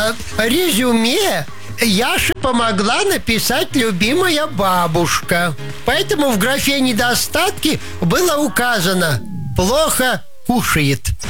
Резюме Яше помогла написать любимая бабушка. Поэтому в графе «недостатки» было указано «плохо кушает».